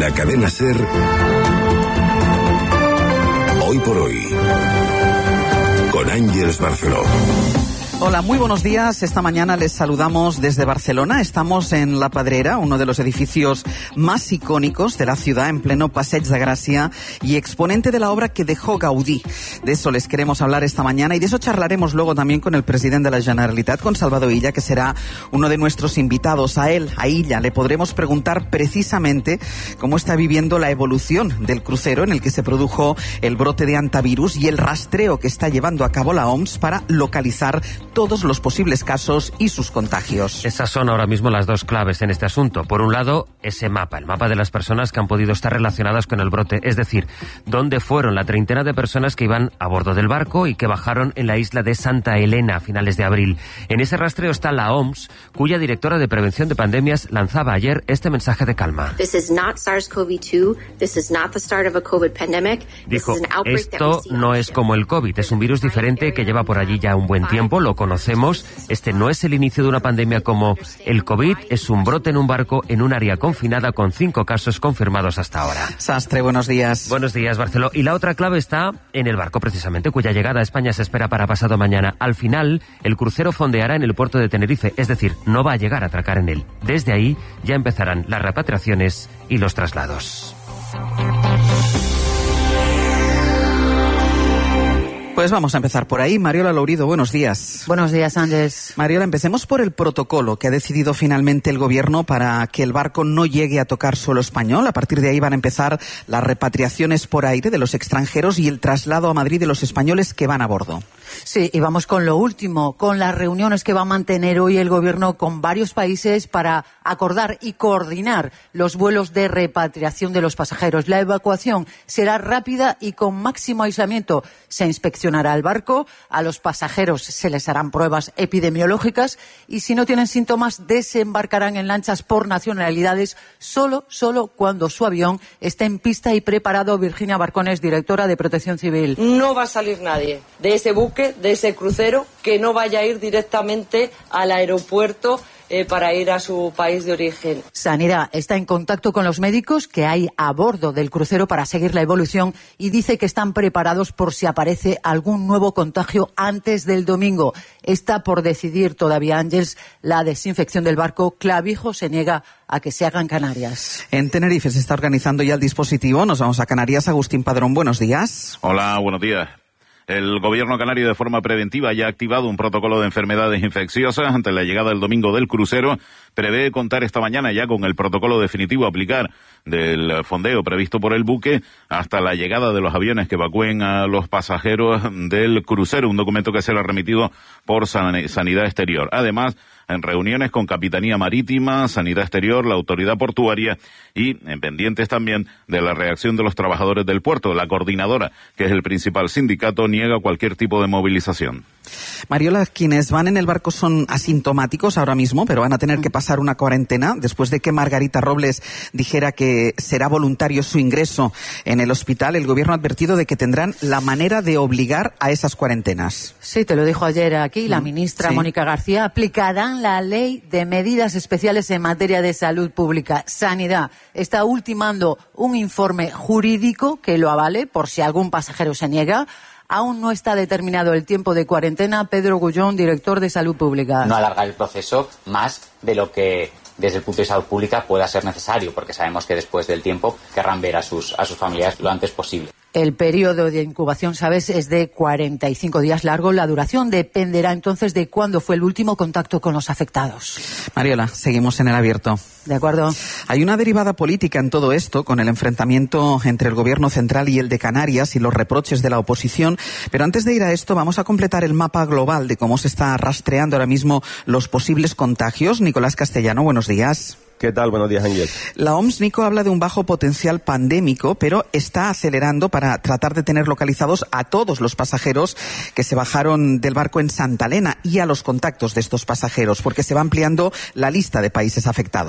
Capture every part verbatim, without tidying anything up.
la cadena SER, Hoy por Hoy, con Ángeles Barceló. Hola, muy buenos días. Esta mañana les saludamos desde Barcelona. Estamos en La Pedrera, uno de los edificios más icónicos de la ciudad, en pleno Passeig de Gràcia y exponente de la obra que dejó Gaudí. De eso les queremos hablar esta mañana y de eso charlaremos luego también con el presidente de la Generalitat, con Salvador Illa, que será uno de nuestros invitados. A él, a Illa, le podremos preguntar precisamente cómo está viviendo la evolución del crucero en el que se produjo el brote de antivirus y el rastreo que está llevando a cabo la O M S para localizar todos los posibles casos y sus contagios. Esas son ahora mismo las dos claves en este asunto. Por un lado, ese mapa, el mapa de las personas que han podido estar relacionadas con el brote, es decir, dónde fueron la treintena de personas que iban a bordo del barco y que bajaron en la isla de Santa Elena a finales de abril. En ese rastreo está la O M S, cuya directora de prevención de pandemias lanzaba ayer este mensaje de calma. Dijo, esto no es como el COVID, es un virus diferente que lleva por allí ya un buen tiempo, lo conocemos, este no es el inicio de una pandemia como el COVID, es un brote en un barco en un área confinada con cinco casos confirmados hasta ahora. Sastre, buenos días. Buenos días, Barceló. Y la otra clave está en el barco, precisamente, cuya llegada a España se espera para pasado mañana. Al final, el crucero fondeará en el puerto de Tenerife, es decir, no va a llegar a atracar en él. Desde ahí ya empezarán las repatriaciones y los traslados. Pues vamos a empezar por ahí. Mariola Lourido, buenos días. Buenos días, Ángeles. Mariola, empecemos por el protocolo que ha decidido finalmente el Gobierno para que el barco no llegue a tocar suelo español. A partir de ahí van a empezar las repatriaciones por aire de los extranjeros y el traslado a Madrid de los españoles que van a bordo. Sí, y vamos con lo último, con las reuniones que va a mantener hoy el Gobierno con varios países para acordar y coordinar los vuelos de repatriación de los pasajeros. La evacuación será rápida y con máximo aislamiento. Se inspeccionará el barco, a los pasajeros se les harán pruebas epidemiológicas y si no tienen síntomas desembarcarán en lanchas por nacionalidades solo, solo cuando su avión esté en pista y preparado. Virginia Barcones, directora de Protección Civil. No va a salir nadie de ese buque, de ese crucero, que no vaya a ir directamente al aeropuerto eh, para ir a su país de origen. Sanidad está en contacto con los médicos que hay a bordo del crucero para seguir la evolución y dice que están preparados por si aparece algún nuevo contagio antes del domingo. Está por decidir todavía, Ángeles, la desinfección del barco. Clavijo se niega a que se haga en Canarias. En Tenerife se está organizando ya el dispositivo. Nos vamos a Canarias. Agustín Padrón, buenos días. Hola, buenos días. El gobierno canario de forma preventiva ya ha activado un protocolo de enfermedades infecciosas ante la llegada el domingo del crucero. Prevé contar esta mañana ya con el protocolo definitivo a aplicar del fondeo previsto por el buque hasta la llegada de los aviones que evacúen a los pasajeros del crucero, un documento que será remitido por Sanidad Exterior. Además, en reuniones con Capitanía Marítima, Sanidad Exterior, la Autoridad Portuaria y en pendientes también de la reacción de los trabajadores del puerto. La coordinadora, que es el principal sindicato, niega cualquier tipo de movilización. Mariola, quienes van en el barco son asintomáticos ahora mismo, pero van a tener que pasar una cuarentena después de que Margarita Robles dijera que será voluntario su ingreso en el hospital. El gobierno ha advertido de que tendrán la manera de obligar a esas cuarentenas. Sí, te lo dijo ayer aquí la ministra sí. Mónica García. Aplicarán la ley de medidas especiales en materia de salud pública. Sanidad está ultimando un informe jurídico que lo avale por si algún pasajero se niega. Aún no está determinado el tiempo de cuarentena. Pedro Gullón, director de Salud Pública. No alargar el proceso más de lo que desde el punto de salud pública pueda ser necesario, porque sabemos que después del tiempo querrán ver a sus, a sus familiares lo antes posible. El periodo de incubación, sabes, es de cuarenta y cinco días largo. La duración dependerá entonces de cuándo fue el último contacto con los afectados. Mariola, seguimos en el abierto. De acuerdo. Hay una derivada política en todo esto, con el enfrentamiento entre el gobierno central y el de Canarias y los reproches de la oposición. Pero antes de ir a esto, vamos a completar el mapa global de cómo se está rastreando ahora mismo los posibles contagios. Nicolás Castellano, buenos días. ¿Qué tal? Buenos días, Ángel. La O M S, Nico, habla de un bajo potencial pandémico, pero está acelerando para tratar de tener localizados a todos los pasajeros que se bajaron del barco en Santa Elena y a los contactos de estos pasajeros, porque se va ampliando la lista de países afectados.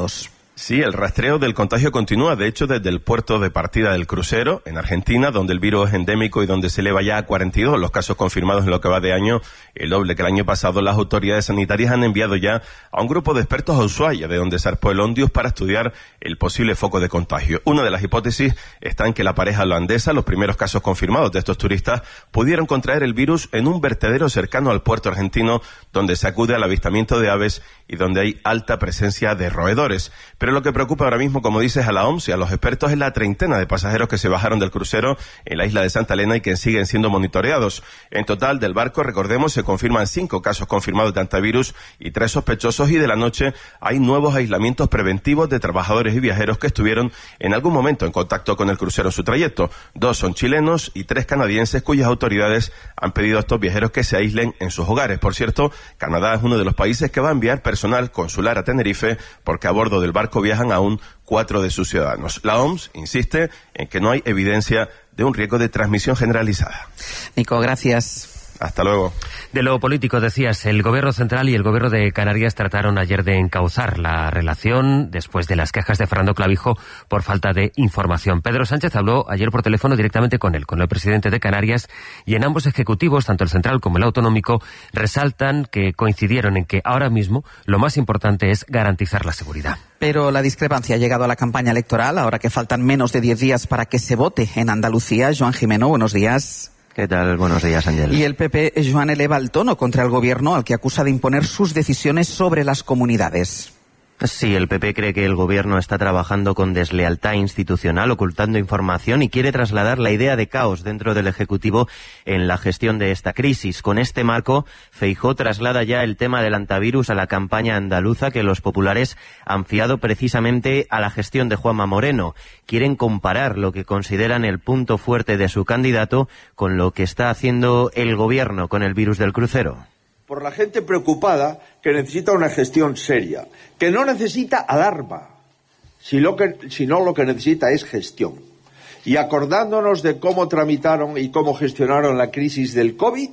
Sí, el rastreo del contagio continúa, de hecho, desde el puerto de partida del crucero, en Argentina, donde el virus es endémico y donde se eleva ya a cuarenta y dos los casos confirmados en lo que va de año, el doble que el año pasado. Las autoridades sanitarias han enviado ya a un grupo de expertos a Ushuaia, de donde zarpó el Ondius, para estudiar el posible foco de contagio. Una de las hipótesis está en que la pareja holandesa, los primeros casos confirmados de estos turistas, pudieron contraer el virus en un vertedero cercano al puerto argentino, donde se acude al avistamiento de aves y donde hay alta presencia de roedores. Pero lo que preocupa ahora mismo, como dices, a la O M S y a los expertos es la treintena de pasajeros que se bajaron del crucero en la isla de Santa Elena y que siguen siendo monitoreados. En total, del barco, recordemos, se confirman cinco casos confirmados de antivirus y tres sospechosos, y de la noche hay nuevos aislamientos preventivos de trabajadores y viajeros que estuvieron en algún momento en contacto con el crucero en su trayecto. Dos son chilenos y tres canadienses, cuyas autoridades han pedido a estos viajeros que se aíslen en sus hogares. Por cierto, Canadá es uno de los países que va a enviar personal consular a Tenerife, porque a bordo del barco viajan aún cuatro de sus ciudadanos. La O M S insiste en que no hay evidencia de un riesgo de transmisión generalizada. Nico, gracias. Hasta luego. De lo político, decías, el Gobierno Central y el Gobierno de Canarias trataron ayer de encauzar la relación después de las quejas de Fernando Clavijo por falta de información. Pedro Sánchez habló ayer por teléfono directamente con él, con el presidente de Canarias, y en ambos ejecutivos, tanto el central como el autonómico, resaltan que coincidieron en que ahora mismo lo más importante es garantizar la seguridad. Pero la discrepancia ha llegado a la campaña electoral, ahora que faltan menos de diez días para que se vote en Andalucía. Joan Jimeno, buenos días. ¿Qué tal? Buenos días, Ángel. Y el P P, Joan, eleva el tono contra el gobierno, al que acusa de imponer sus decisiones sobre las comunidades. Sí, el P P cree que el gobierno está trabajando con deslealtad institucional, ocultando información, y quiere trasladar la idea de caos dentro del Ejecutivo en la gestión de esta crisis. Con este marco, Feijóo traslada ya el tema del antivirus a la campaña andaluza, que los populares han fiado precisamente a la gestión de Juanma Moreno. Quieren comparar lo que consideran el punto fuerte de su candidato con lo que está haciendo el gobierno con el virus del crucero. Por la gente preocupada, que necesita una gestión seria, que no necesita alarma, sino que, sino lo que necesita es gestión. Y acordándonos de cómo tramitaron y cómo gestionaron la crisis del COVID,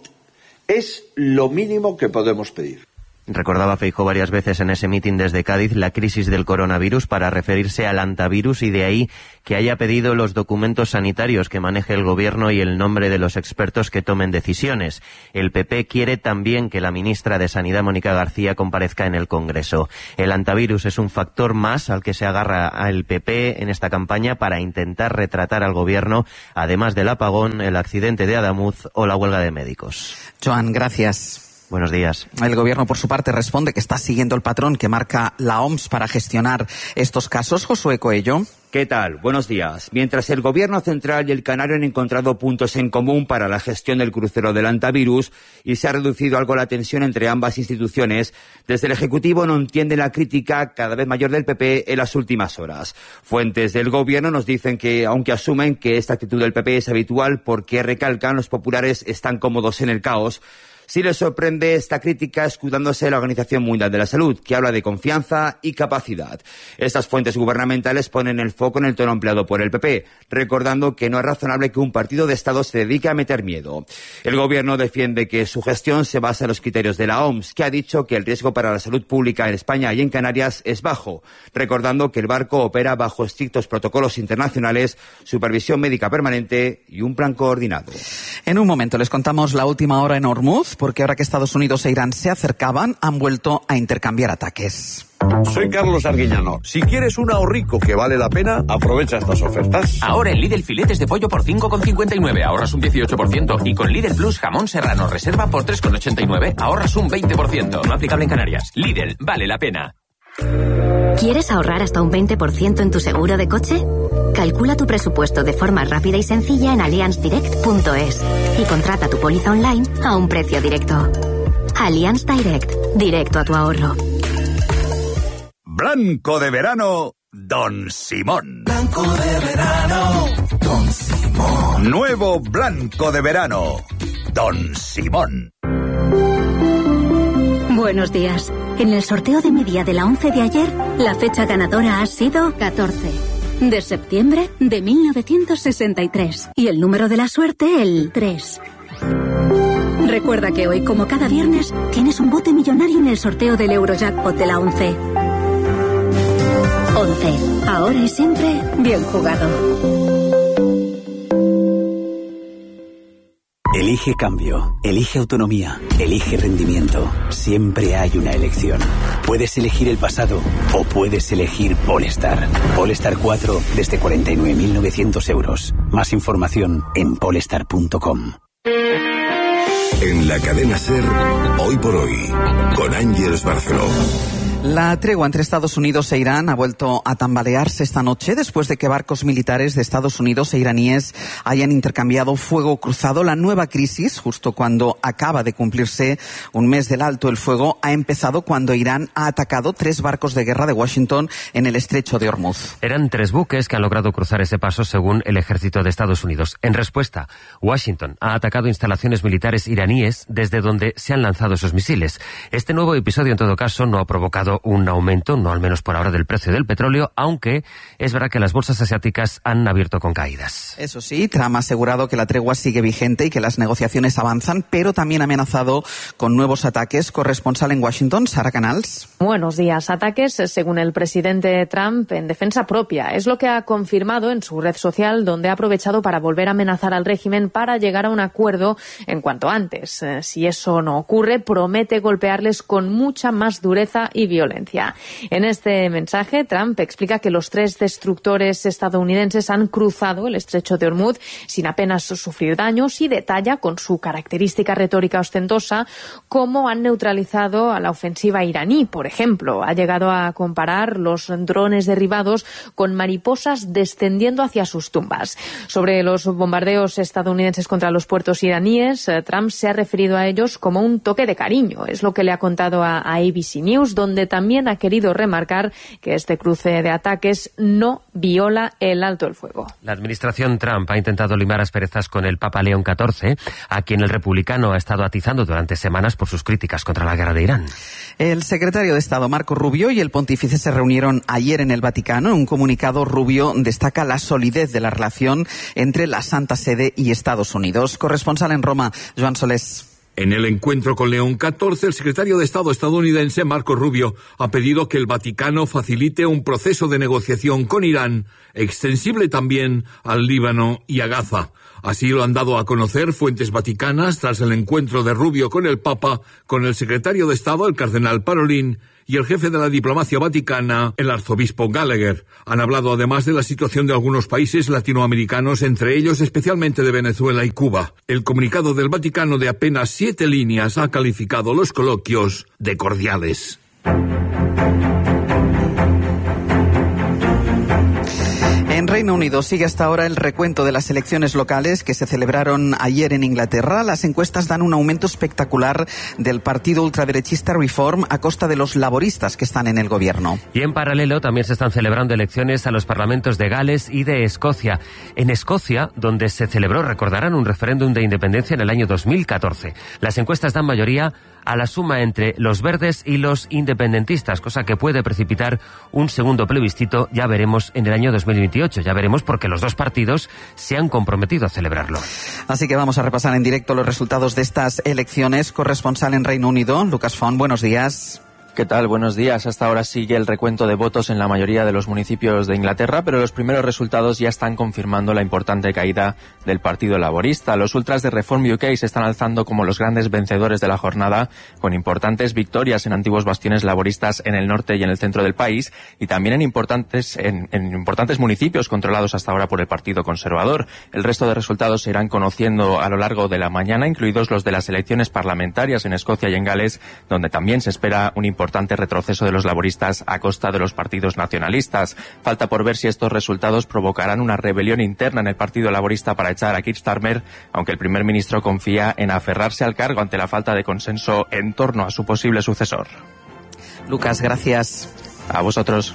es lo mínimo que podemos pedir. Recordaba Feijóo varias veces en ese mitin desde Cádiz la crisis del coronavirus para referirse al antivirus, y de ahí que haya pedido los documentos sanitarios que maneje el gobierno y el nombre de los expertos que tomen decisiones. El P P quiere también que la ministra de Sanidad, Mónica García, comparezca en el Congreso. El antivirus es un factor más al que se agarra el P P en esta campaña para intentar retratar al gobierno, además del apagón, el accidente de Adamuz o la huelga de médicos. Joan, gracias. Buenos días. El gobierno, por su parte, responde que está siguiendo el patrón que marca la O M S para gestionar estos casos. Josué Coello. ¿Qué tal? Buenos días. Mientras el Gobierno Central y el Canario han encontrado puntos en común para la gestión del crucero del antivirus y se ha reducido algo la tensión entre ambas instituciones, desde el Ejecutivo no entiende la crítica cada vez mayor del P P en las últimas horas. Fuentes del Gobierno nos dicen que, aunque asumen que esta actitud del P P es habitual, porque recalcan los populares están cómodos en el caos, sí les sorprende esta crítica escudándose en la Organización Mundial de la Salud, que habla de confianza y capacidad. Estas fuentes gubernamentales ponen el foco en el tono empleado por el P P, recordando que no es razonable que un partido de Estado se dedique a meter miedo. El Gobierno defiende que su gestión se basa en los criterios de la O M S, que ha dicho que el riesgo para la salud pública en España y en Canarias es bajo, recordando que el barco opera bajo estrictos protocolos internacionales, supervisión médica permanente y un plan coordinado. En un momento les contamos la última hora en Hormuz, porque ahora que Estados Unidos e Irán se acercaban, han vuelto a intercambiar ataques. Soy Carlos Arguiñano. Si quieres un ahorrico que vale la pena, aprovecha estas ofertas. Ahora en Lidl filetes de pollo por cinco con cincuenta y nueve, ahorras un dieciocho por ciento. Y con Lidl Plus jamón serrano reserva por tres con ochenta y nueve, ahorras un veinte por ciento. No aplicable en Canarias. Lidl, vale la pena. ¿Quieres ahorrar hasta un veinte por ciento en tu seguro de coche? Calcula tu presupuesto de forma rápida y sencilla en allianz direct punto es y contrata tu póliza online a un precio directo. Allianz Direct, directo a tu ahorro. Blanco de verano, Don Simón. Blanco de verano, Don Simón. Nuevo Blanco de verano, Don Simón. Buenos días. En el sorteo de mi día de la once de ayer, la fecha ganadora ha sido catorce de septiembre de mil novecientos sesenta y tres. Y el número de la suerte, el tres. Recuerda que hoy, como cada viernes, tienes un bote millonario en el sorteo del Eurojackpot de la once. Once. Ahora y siempre bien jugado. Elige cambio, elige autonomía, elige rendimiento. Siempre hay una elección. Puedes elegir el pasado o puedes elegir Polestar. Polestar cuatro desde cuarenta y nueve mil novecientos euros. Más información en polestar punto com. En la cadena SER, Hoy por Hoy, con Ángeles Barceló. La tregua entre Estados Unidos e Irán ha vuelto a tambalearse esta noche después de que barcos militares de Estados Unidos e iraníes hayan intercambiado fuego cruzado. La nueva crisis, justo cuando acaba de cumplirse un mes del alto el fuego, ha empezado cuando Irán ha atacado tres barcos de guerra de Washington en el estrecho de Hormuz. Eran tres buques que han logrado cruzar ese paso según el ejército de Estados Unidos. En respuesta, Washington ha atacado instalaciones militares iraníes desde donde se han lanzado esos misiles. Este nuevo episodio, en todo caso, no ha provocado un aumento, no al menos por ahora, del precio del petróleo, aunque es verdad que las bolsas asiáticas han abierto con caídas. Eso sí, Trump ha asegurado que la tregua sigue vigente y que las negociaciones avanzan, pero también ha amenazado con nuevos ataques. Corresponsal en Washington, Sara Canals. Buenos días. Ataques, según el presidente Trump, en defensa propia. Es lo que ha confirmado en su red social, donde ha aprovechado para volver a amenazar al régimen para llegar a un acuerdo en cuanto antes. Si eso no ocurre, promete golpearles con mucha más dureza y violencia. En este mensaje, Trump explica que los tres destructores estadounidenses han cruzado el estrecho de Hormuz sin apenas sufrir daños y detalla, con su característica retórica ostentosa, cómo han neutralizado a la ofensiva iraní. Por ejemplo, ha llegado a comparar los drones derribados con mariposas descendiendo hacia sus tumbas. Sobre los bombardeos estadounidenses contra los puertos iraníes, Trump se ha referido a ellos como un toque de cariño. Es lo que le ha contado a A B C News, donde también ha querido remarcar que este cruce de ataques no viola el alto el fuego. La administración Trump ha intentado limar asperezas con el Papa León catorce, a quien el republicano ha estado atizando durante semanas por sus críticas contra la guerra de Irán. El secretario de Estado, Marco Rubio, y el pontífice se reunieron ayer en el Vaticano. En un comunicado, Rubio destaca la solidez de la relación entre la Santa Sede y Estados Unidos. Corresponsal en Roma, Joan Solés. En el encuentro con León catorce, el secretario de Estado estadounidense, Marco Rubio, ha pedido que el Vaticano facilite un proceso de negociación con Irán, extensible también al Líbano y a Gaza. Así lo han dado a conocer fuentes vaticanas tras el encuentro de Rubio con el Papa, con el secretario de Estado, el cardenal Parolin, y el jefe de la diplomacia vaticana, el arzobispo Gallagher. Han hablado además de la situación de algunos países latinoamericanos, entre ellos especialmente de Venezuela y Cuba. El comunicado del Vaticano, de apenas siete líneas, ha calificado los coloquios de cordiales. En Reino Unido sigue hasta ahora el recuento de las elecciones locales que se celebraron ayer en Inglaterra. Las encuestas dan un aumento espectacular del partido ultraderechista Reform a costa de los laboristas que están en el gobierno. Y en paralelo también se están celebrando elecciones a los parlamentos de Gales y de Escocia. En Escocia, donde se celebró, recordarán, un referéndum de independencia en el año dos mil catorce. Las encuestas dan mayoría a la suma entre los verdes y los independentistas, cosa que puede precipitar un segundo plebiscito, ya veremos, en el año dos mil veintiocho. Ya veremos, porque los dos partidos se han comprometido a celebrarlo. Así que vamos a repasar en directo los resultados de estas elecciones. Corresponsal en Reino Unido, Lucas Font, buenos días. ¿Qué tal? Buenos días. Hasta ahora sigue el recuento de votos en la mayoría de los municipios de Inglaterra, pero los primeros resultados ya están confirmando la importante caída del Partido Laborista. Los ultras de Reform U K se están alzando como los grandes vencedores de la jornada, con importantes victorias en antiguos bastiones laboristas en el norte y en el centro del país, y también en importantes, en, en importantes municipios controlados hasta ahora por el Partido Conservador. El resto de resultados se irán conociendo a lo largo de la mañana, incluidos los de las elecciones parlamentarias en Escocia y en Gales, donde también se espera un importante importante retroceso de los laboristas a costa de los partidos nacionalistas. Falta por ver si estos resultados provocarán una rebelión interna en el Partido Laborista para echar a Keir Starmer, aunque el primer ministro confía en aferrarse al cargo ante la falta de consenso en torno a su posible sucesor. Lucas, gracias. A vosotros.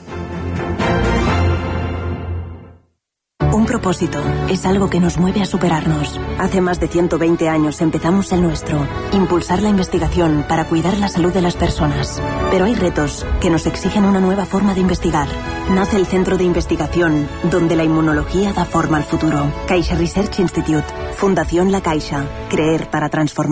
Un propósito es algo que nos mueve a superarnos. Hace más de ciento veinte años empezamos el nuestro, impulsar la investigación para cuidar la salud de las personas. Pero hay retos que nos exigen una nueva forma de investigar. Nace el Centro de Investigación, donde la inmunología da forma al futuro. Caixa Research Institute, Fundación La Caixa, creer para transformar.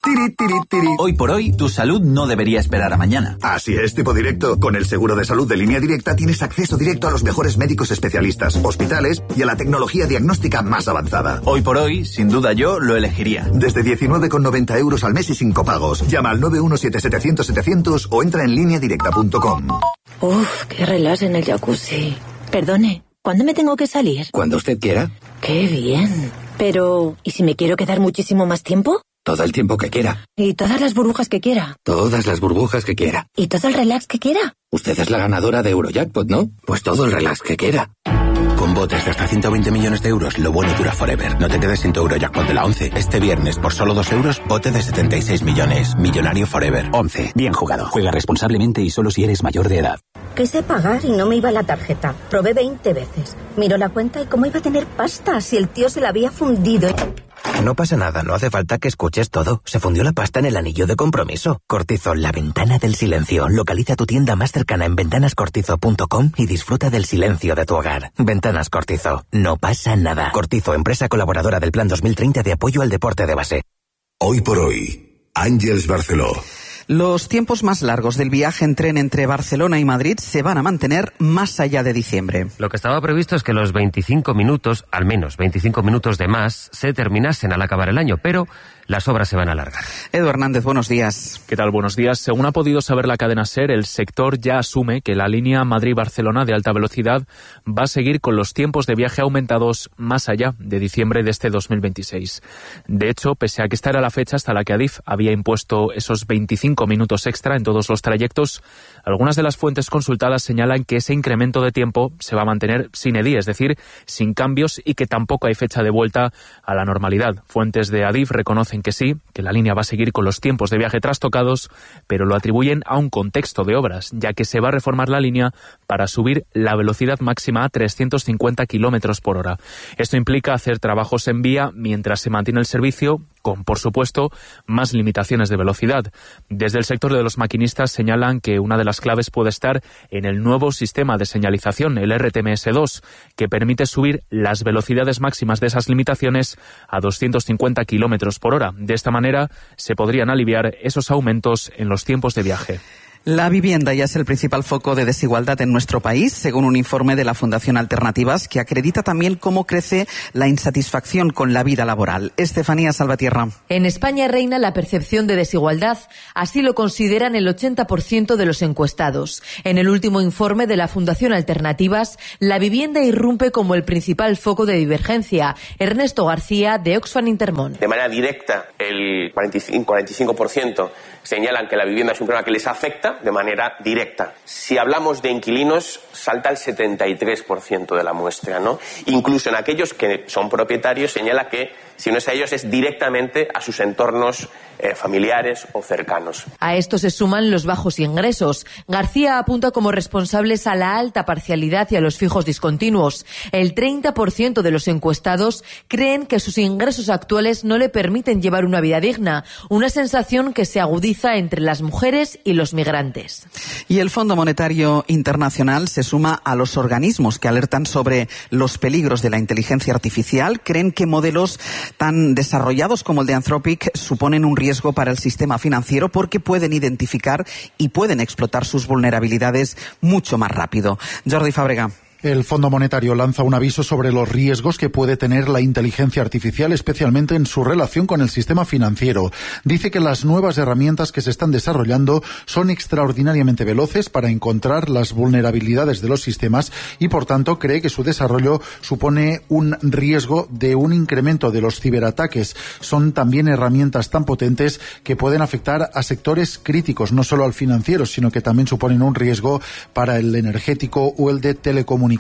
Tiri, tiri, tiri. Hoy por hoy, tu salud no debería esperar a mañana. Así es, tipo directo. Con el seguro de salud de Línea Directa tienes acceso directo a los mejores médicos especialistas, hospitales y a la tecnología diagnóstica más avanzada. Hoy por hoy, sin duda yo lo elegiría. Desde diecinueve con noventa euros al mes y sin copagos. Llama al nueve uno siete setecientos setecientos o entra en línea directa punto com. Uf, qué relax en el jacuzzi. Perdone, ¿cuándo me tengo que salir? Cuando usted quiera. Qué bien. Pero, ¿y si me quiero quedar muchísimo más tiempo? Todo el tiempo que quiera. ¿Y todas las burbujas que quiera? Todas las burbujas que quiera. ¿Y todo el relax que quiera? Usted es la ganadora de Eurojackpot, ¿no? Pues todo el relax que quiera. Con botes de hasta ciento veinte millones de euros, lo bueno dura forever. No te quedes sin tu Eurojackpot de la once. Este viernes, por solo dos euros, bote de setenta y seis millones. Millonario forever. once. Bien jugado. Juega responsablemente y solo si eres mayor de edad. Quise pagar y no me iba la tarjeta. Probé veinte veces. Miró la cuenta y cómo iba a tener pasta si el tío se la había fundido. No pasa nada, no hace falta que escuches todo. Se fundió la pasta en el anillo de compromiso. Cortizo, la ventana del silencio. Localiza tu tienda más cercana en ventanas cortizo punto com y disfruta del silencio de tu hogar. Ventanas Cortizo. No pasa nada. Cortizo, empresa colaboradora del Plan dos mil treinta de apoyo al deporte de base. Hoy por hoy, Ángeles Barceló. Los tiempos más largos del viaje en tren entre Barcelona y Madrid se van a mantener más allá de diciembre. Lo que estaba previsto es que los veinticinco minutos, al menos veinticinco minutos de más, se terminasen al acabar el año, pero las obras se van a alargar. Edu Hernández, buenos días. ¿Qué tal? Buenos días. Según ha podido saber la cadena SER, el sector ya asume que la línea Madrid-Barcelona de alta velocidad va a seguir con los tiempos de viaje aumentados más allá de diciembre de este dos mil veintiséis. De hecho, pese a que esta era la fecha hasta la que Adif había impuesto esos veinticinco minutos extra en todos los trayectos, algunas de las fuentes consultadas señalan que ese incremento de tiempo se va a mantener sin E D I, es decir, sin cambios, y que tampoco hay fecha de vuelta a la normalidad. Fuentes de Adif reconocen que sí, que la línea va a seguir con los tiempos de viaje trastocados, pero lo atribuyen a un contexto de obras, ya que se va a reformar la línea para subir la velocidad máxima a trescientos cincuenta kilómetros por hora. Esto implica hacer trabajos en vía mientras se mantiene el servicio, con, por supuesto, más limitaciones de velocidad. Desde el sector de los maquinistas señalan que una de las claves puede estar en el nuevo sistema de señalización, el R T M S dos, que permite subir las velocidades máximas de esas limitaciones a doscientos cincuenta kilómetros por hora. De esta manera se podrían aliviar esos aumentos en los tiempos de viaje. La vivienda ya es el principal foco de desigualdad en nuestro país, según un informe de la Fundación Alternativas, que acredita también cómo crece la insatisfacción con la vida laboral. Estefanía Salvatierra. En España reina la percepción de desigualdad, así lo consideran el ochenta por ciento de los encuestados. En el último informe de la Fundación Alternativas, la vivienda irrumpe como el principal foco de divergencia. Ernesto García, de Oxfam Intermón. De manera directa, el cuarenta y cinco, cuarenta y cinco por ciento señalan que la vivienda es un problema que les afecta de manera directa. Si hablamos de inquilinos, salta el setenta y tres por ciento de la muestra, ¿no? Incluso en aquellos que son propietarios, señala que si no es a ellos, es directamente a sus entornos eh, familiares o cercanos. A esto se suman los bajos ingresos. García apunta como responsables a la alta parcialidad y a los fijos discontinuos. El treinta por ciento de los encuestados creen que sus ingresos actuales no le permiten llevar una vida digna, una sensación que se agudiza entre las mujeres y los migrantes. Y el Fondo Monetario Internacional se suma a los organismos que alertan sobre los peligros de la inteligencia artificial. Creen que modelos tan desarrollados como el de Anthropic suponen un riesgo para el sistema financiero porque pueden identificar y pueden explotar sus vulnerabilidades mucho más rápido. Jordi Fàbrega. El Fondo Monetario lanza un aviso sobre los riesgos que puede tener la inteligencia artificial, especialmente en su relación con el sistema financiero. Dice que las nuevas herramientas que se están desarrollando son extraordinariamente veloces para encontrar las vulnerabilidades de los sistemas y, por tanto, cree que su desarrollo supone un riesgo de un incremento de los ciberataques. Son también herramientas tan potentes que pueden afectar a sectores críticos, no solo al financiero, sino que también suponen un riesgo para el energético o el de telecomunicaciones.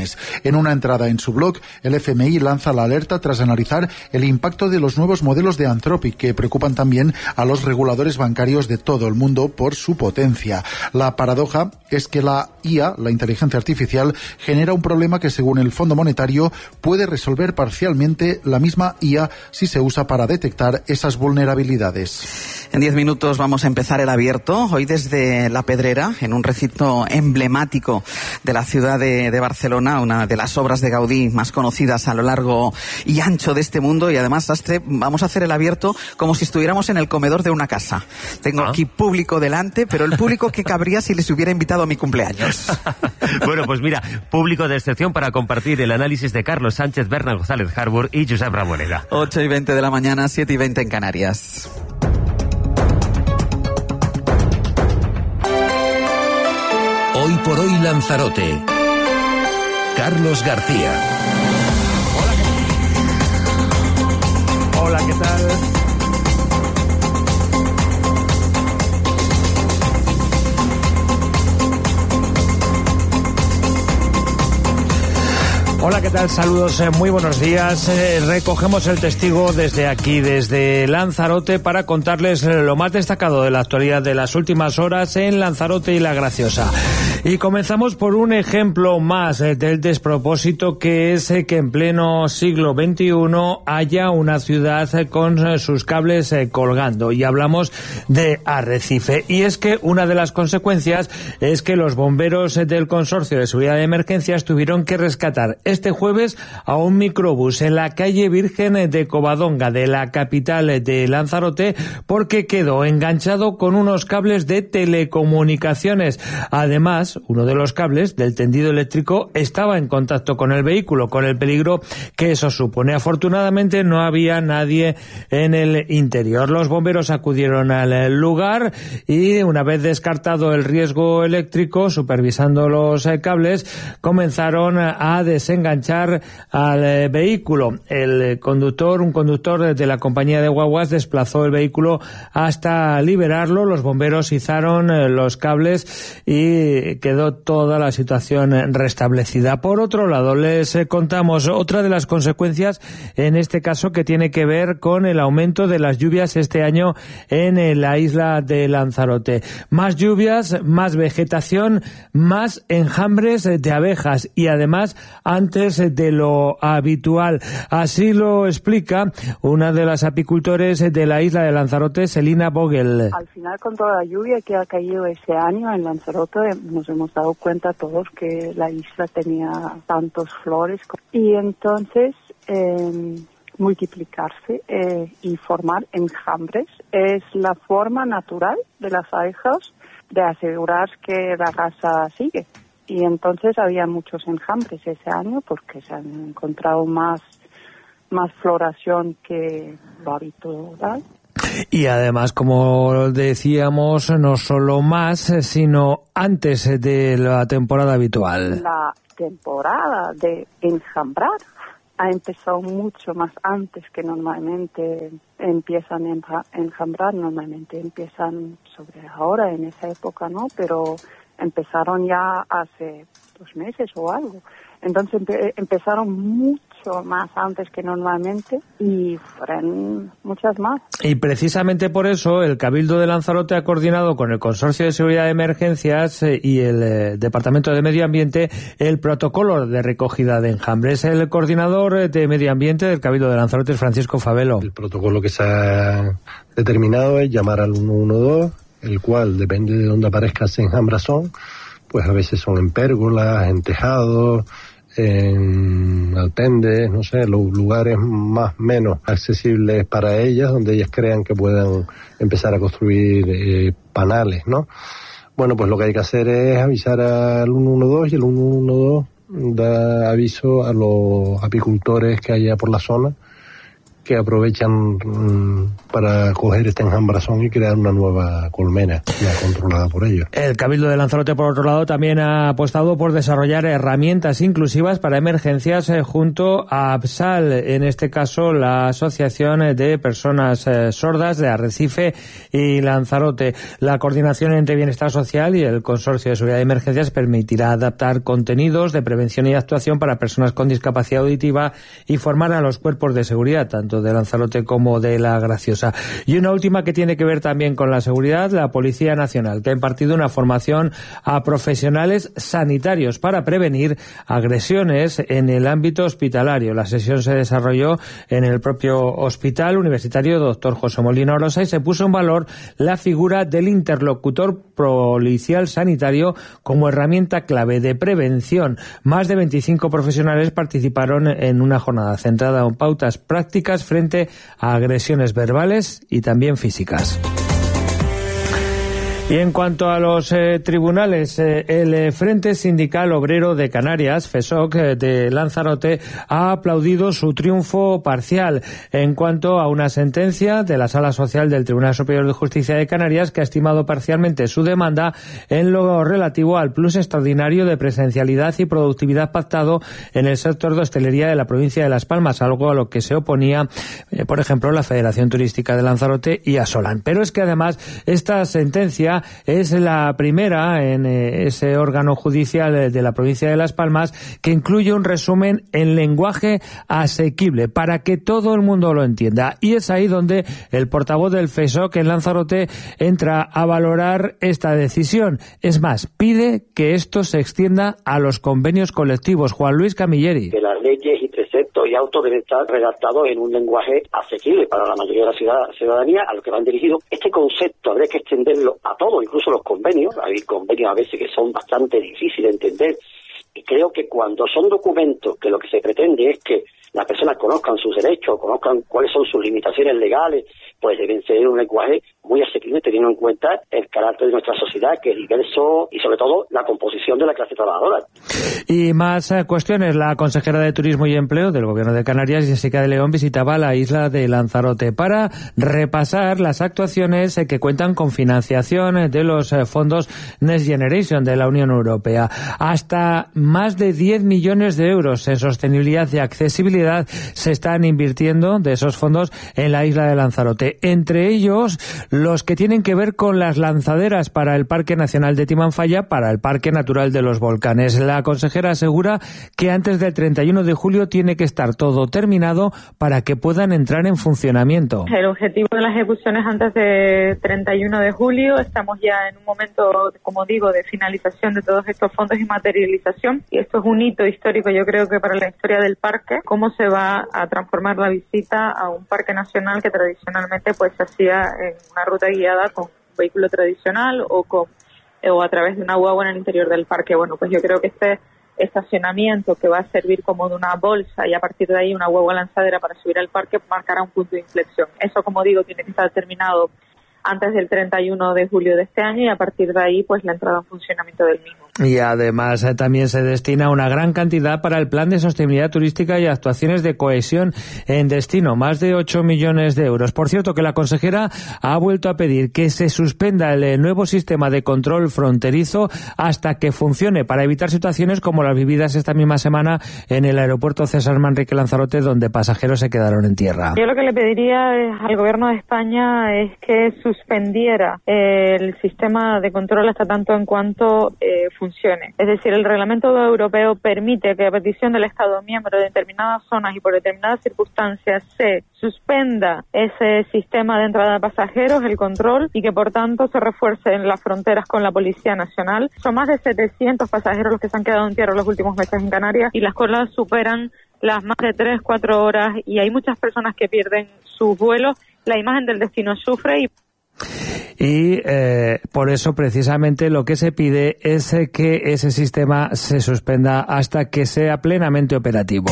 En una entrada en su blog, el F M I lanza la alerta tras analizar el impacto de los nuevos modelos de Anthropic, que preocupan también a los reguladores bancarios de todo el mundo por su potencia. La paradoja es es que la I A, la inteligencia artificial, genera un problema que, según el Fondo Monetario, puede resolver parcialmente la misma I A si se usa para detectar esas vulnerabilidades. En diez minutos vamos a empezar el abierto, hoy desde La Pedrera, en un recinto emblemático de la ciudad de, de Barcelona, una de las obras de Gaudí más conocidas a lo largo y ancho de este mundo. Y además, Sastre, vamos a hacer el abierto como si estuviéramos en el comedor de una casa. Tengo ah. aquí público delante, pero el público que cabría si les hubiera invitado a mi cumpleaños. Bueno, pues mira, público de excepción para compartir el análisis de Carlos Sánchez, Bernal González Harbour y Josep Ramoneda. ocho y veinte de la mañana, siete y veinte en Canarias. Hoy por hoy Lanzarote. Carlos García. Hola, ¿qué tal? Hola, ¿qué tal? Saludos, eh, muy buenos días. Eh, recogemos el testigo desde aquí, desde Lanzarote, para contarles lo más destacado de la actualidad de las últimas horas en Lanzarote y La Graciosa. Y comenzamos por un ejemplo más eh, del despropósito, que es eh, que en pleno siglo veintiuno haya una ciudad eh, con eh, sus cables eh, colgando. Y hablamos de Arrecife. Y es que una de las consecuencias es que los bomberos eh, del Consorcio de Seguridad de Emergencias tuvieron que rescatar este jueves a un microbús en la calle Virgen de Covadonga, de la capital de Lanzarote, porque quedó enganchado con unos cables de telecomunicaciones. Además, uno de los cables del tendido eléctrico estaba en contacto con el vehículo, con el peligro que eso supone. Afortunadamente no había nadie en el interior. Los bomberos acudieron al lugar y, una vez descartado el riesgo eléctrico, supervisando los cables, comenzaron a desenganchar enganchar al eh, vehículo. El conductor, un conductor de la compañía de guaguas, desplazó el vehículo hasta liberarlo. Los bomberos izaron eh, los cables y quedó toda la situación restablecida. Por otro lado, les eh, contamos otra de las consecuencias, en este caso, que tiene que ver con el aumento de las lluvias este año en eh, la isla de Lanzarote. Más lluvias, más vegetación, más enjambres de abejas y, además, antes de lo habitual. Así lo explica una de las apicultores de la isla de Lanzarote, Selina Vogel. Al final, con toda la lluvia que ha caído ese año en Lanzarote, nos hemos dado cuenta todos que la isla tenía tantos flores y entonces eh, multiplicarse eh, y formar enjambres es la forma natural de las abejas de asegurar que la raza sigue. Y entonces había muchos enjambres ese año porque se han encontrado más, más floración que lo habitual. Y además, como decíamos, no solo más, sino antes de la temporada habitual. La temporada de enjambrar ha empezado mucho más antes que normalmente empiezan a enjambrar. Normalmente empiezan sobre ahora, en esa época, ¿no? Pero empezaron ya hace dos meses o algo. Entonces empe- empezaron mucho más antes que normalmente y fueron muchas más. Y precisamente por eso el Cabildo de Lanzarote ha coordinado con el Consorcio de Seguridad de Emergencias eh, y el eh, Departamento de Medio Ambiente el protocolo de recogida de enjambres. El coordinador de Medio Ambiente del Cabildo de Lanzarote es Francisco Favelo. El protocolo que se ha determinado es llamar al uno uno dos, el cual, depende de dónde aparezca ese enjambrazón, pues a veces son en pérgolas, en tejados, en alpendes, no sé, los lugares más menos accesibles para ellas, donde ellas crean que puedan empezar a construir eh, panales, ¿no? Bueno, pues lo que hay que hacer es avisar al uno uno dos y el uno uno dos da aviso a los apicultores que haya por la zona, que aprovechan mmm, para coger este enjambrazón y crear una nueva colmena ya controlada por ellos. El Cabildo de Lanzarote, por otro lado, también ha apostado por desarrollar herramientas inclusivas para emergencias eh, junto a APSAL, en este caso la Asociación de Personas eh, Sordas de Arrecife y Lanzarote. La coordinación entre Bienestar Social y el Consorcio de Seguridad de Emergencias permitirá adaptar contenidos de prevención y actuación para personas con discapacidad auditiva y formar a los cuerpos de seguridad, tanto tanto de Lanzarote como de La Graciosa. Y una última que tiene que ver también con la seguridad, la Policía Nacional, que ha impartido una formación a profesionales sanitarios para prevenir agresiones en el ámbito hospitalario. La sesión se desarrolló en el propio Hospital Universitario doctor José Molina Orosa y se puso en valor la figura del interlocutor policial sanitario como herramienta clave de prevención. Más de veinticinco profesionales participaron en una jornada centrada en pautas prácticas frente a agresiones verbales y también físicas. Y en cuanto a los eh, tribunales, eh, el Frente Sindical Obrero de Canarias, FESOC, eh, de Lanzarote, ha aplaudido su triunfo parcial en cuanto a una sentencia de la Sala Social del Tribunal Superior de Justicia de Canarias que ha estimado parcialmente su demanda en lo relativo al plus extraordinario de presencialidad y productividad pactado en el sector de hostelería de la provincia de Las Palmas, algo a lo que se oponía, eh, por ejemplo, la Federación Turística de Lanzarote y Asolan. Pero es que además esta sentencia es la primera en eh, ese órgano judicial de la provincia de Las Palmas que incluye un resumen en lenguaje asequible para que todo el mundo lo entienda. Y es ahí donde el portavoz del FESOC en Lanzarote entra a valorar esta decisión. Es más, pide que esto se extienda a los convenios colectivos. Juan Luis Camilleri. Que las leyes y preceptos y autos deben estar redactados en un lenguaje asequible para la mayoría de la ciudadanía a lo que van dirigidos. Este concepto habría que extenderlo a todo, incluso los convenios. Hay convenios a veces que son bastante difíciles de entender y creo que cuando son documentos que lo que se pretende es que las personas conozcan sus derechos, conozcan cuáles son sus limitaciones legales, pues deben ser un lenguaje muy asequible teniendo en cuenta el carácter de nuestra sociedad, que es diverso, y sobre todo la composición de la clase trabajadora. Y más eh, cuestiones. La consejera de Turismo y Empleo del Gobierno de Canarias, Jessica de León, visitaba la isla de Lanzarote para repasar las actuaciones eh, que cuentan con financiación eh, de los eh, fondos Next Generation de la Unión Europea. Hasta más de diez millones de euros en sostenibilidad y accesibilidad se están invirtiendo de esos fondos en la isla de Lanzarote. Entre ellos, los que tienen que ver con las lanzaderas para el Parque Nacional de Timanfaya, para el Parque Natural de los Volcanes. La consejera asegura que antes del treinta y uno de julio tiene que estar todo terminado para que puedan entrar en funcionamiento. El objetivo de las ejecuciones antes del treinta y uno de julio. Estamos ya en un momento, como digo, de finalización de todos estos fondos y materialización. Y esto es un hito histórico, yo creo que para la historia del parque. Cómo se va a transformar la visita a un parque nacional que tradicionalmente pues se hacía en una ruta guiada con un vehículo tradicional o con o a través de una guagua en el interior del parque. Bueno, pues yo creo que este estacionamiento que va a servir como de una bolsa y a partir de ahí una guagua lanzadera para subir al parque marcará un punto de inflexión. Eso, como digo, tiene que estar terminado antes del treinta y uno de julio de este año y a partir de ahí pues la entrada en funcionamiento del mismo. Y además eh, también se destina una gran cantidad para el Plan de Sostenibilidad Turística y actuaciones de cohesión en destino, más de ocho millones de euros. Por cierto, que la consejera ha vuelto a pedir que se suspenda el nuevo sistema de control fronterizo hasta que funcione para evitar situaciones como las vividas esta misma semana en el aeropuerto César Manrique Lanzarote, donde pasajeros se quedaron en tierra. Yo lo que le pediría al Gobierno de España es que suspendiera el sistema de control hasta tanto en cuanto eh, funcione. Es decir, el reglamento europeo permite que a petición del Estado miembro de determinadas zonas y por determinadas circunstancias se suspenda ese sistema de entrada de pasajeros, el control, y que por tanto se refuercen las fronteras con la Policía Nacional. Son más de setecientos pasajeros los que se han quedado en tierra los últimos meses en Canarias y las colas superan las más de tres, cuatro horas y hay muchas personas que pierden sus vuelos. La imagen del destino sufre y Y eh, por eso precisamente lo que se pide es eh, que ese sistema se suspenda hasta que sea plenamente operativo.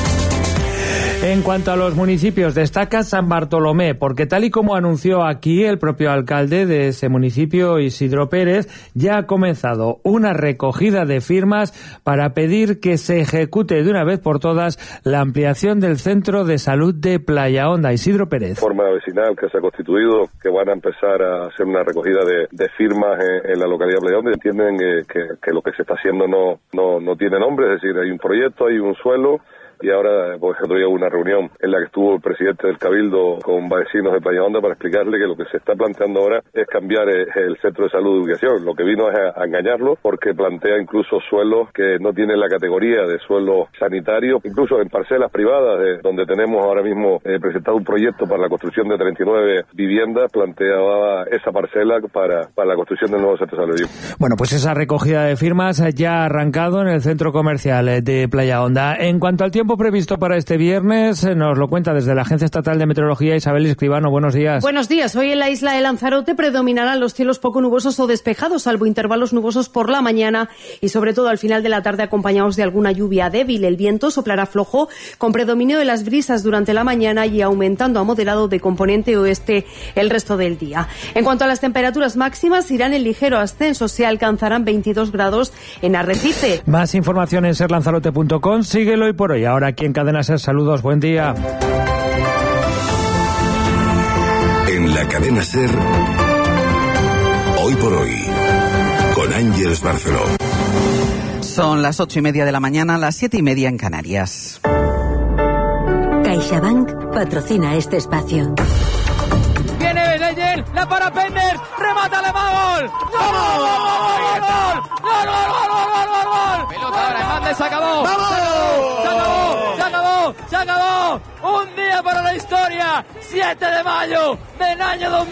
En cuanto a los municipios, destaca San Bartolomé, porque tal y como anunció aquí el propio alcalde de ese municipio, Isidro Pérez, ya ha comenzado una recogida de firmas para pedir que se ejecute de una vez por todas la ampliación del centro de salud de Playa Honda. Isidro Pérez. Forma vecinal que se ha constituido, que van a empezar a hacer una recogida de, de firmas en, en la localidad de Playa Honda. Entienden que, que, que lo que se está haciendo no, no, no tiene nombre, es decir, hay un proyecto, hay un suelo, y ahora pues otro día hubo una reunión en la que estuvo el presidente del Cabildo con vecinos de Playa Honda para explicarle que lo que se está planteando ahora es cambiar el centro de salud de ubicación. Lo que vino es a engañarlo porque plantea incluso suelos que no tienen la categoría de suelo sanitario, incluso en parcelas privadas de, donde tenemos ahora mismo eh, presentado un proyecto para la construcción de treinta y nueve viviendas, planteaba esa parcela para, para la construcción del nuevo centro de salud. Bueno, pues esa recogida de firmas ya ha arrancado en el centro comercial de Playa Honda. En cuanto al tiempo previsto para este viernes, nos lo cuenta desde la Agencia Estatal de Meteorología Isabel Escribano. Buenos días. Buenos días. Hoy en la isla de Lanzarote predominarán los cielos poco nubosos o despejados, salvo intervalos nubosos por la mañana y sobre todo al final de la tarde acompañados de alguna lluvia débil. El viento soplará flojo con predominio de las brisas durante la mañana y aumentando a moderado de componente oeste el resto del día. En cuanto a las temperaturas máximas, irán en ligero ascenso. Se alcanzarán veintidós grados en Arrecife. Más información en ser lanzarote punto com. Síguelo hoy por hoy. Ahora aquí en Cadena Ser. Saludos. Buen día. En la Cadena Ser, hoy por hoy, con Ángeles Barceló. Son las ocho y media de la mañana, las siete y media en Canarias. CaixaBank patrocina este espacio. Viene Leyen, la para Penders, remata Alemán, gol, gol, gol, gol, gol, gol, gol, gol, gol, pelota ahora, Hernández, se acabó, se acabó, se acabó, se acabó, un día para la historia, siete de mayo del año dos mil.